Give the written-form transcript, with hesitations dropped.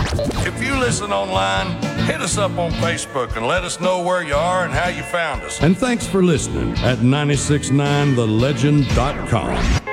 If you listen online, hit us up on Facebook and let us know where you are and how you found us. And thanks for listening at 969thelegend.com.